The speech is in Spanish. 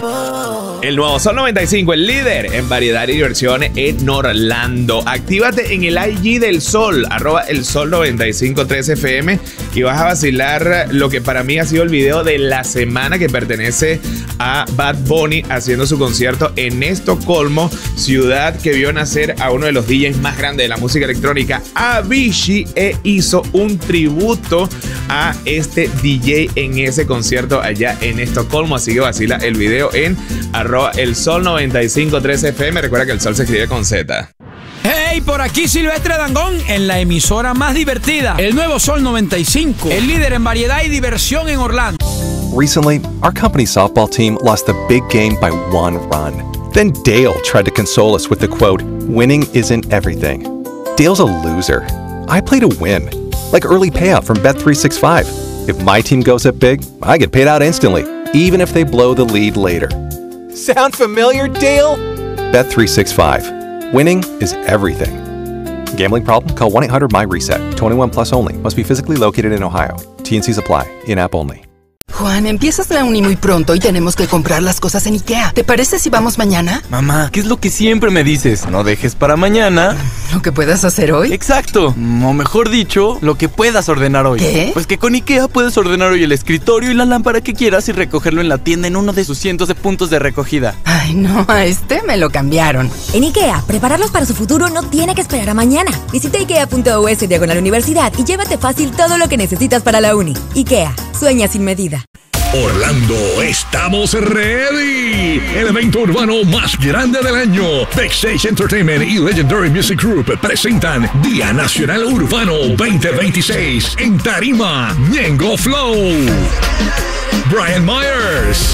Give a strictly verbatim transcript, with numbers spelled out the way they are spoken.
El nuevo Sol noventa y cinco, el líder en variedad y diversión en Orlando. Actívate en el I G del Sol, arroba el Sol noventa y cinco tres F M, y vas a vacilar lo que para mí ha sido el video de la semana, que pertenece a Bad Bunny haciendo su concierto en Estocolmo, ciudad que vio nacer a uno de los D Js más grandes de la música electrónica, Avicii, e hizo un tributo a este D J en ese concierto allá en Estocolmo. Así que vacila el video en arroba el Sol noventa y cinco tres F M. Recuerda que el Sol se escribe con Z. Hey, por aquí Silvestre Dangond en la emisora más divertida, el nuevo Sol noventa y cinco, el líder en variedad y diversión en Orlando. Recently, our company softball team lost a big game by one run. Then Dale tried to console us with the quote, "Winning isn't everything." Dale's a loser. I play to win, like early payout from Bet three sixty-five. If my team goes up big, I get paid out instantly, even if they blow the lead later. Sound familiar, Dale? Bet three sixty-five. Winning is everything. Gambling problem? Call one eight hundred M Y RESET. twenty-one plus only. Must be physically located in Ohio. T and Cs apply. In-app only. Juan, empiezas la uni muy pronto y tenemos que comprar las cosas en IKEA. ¿Te parece si vamos mañana? Mamá, ¿qué es lo que siempre me dices? No dejes para mañana ¿lo que puedas hacer hoy? Exacto, o mejor dicho, lo que puedas ordenar hoy. ¿Qué? Pues que con IKEA puedes ordenar hoy el escritorio y la lámpara que quieras y recogerlo en la tienda en uno de sus cientos de puntos de recogida. Ay, no, a este me lo cambiaron. En IKEA, prepararlos para su futuro no tiene que esperar a mañana. Visita ikea punto u s diagonal universidad y llévate fácil todo lo que necesitas para la uni. IKEA, sueña sin medida. Orlando, estamos ready. El evento urbano más grande del año. Backstage Entertainment y Legendary Music Group presentan Día Nacional Urbano veinte veintiséis en Tarima. Ñengo Flow, Brian Myers,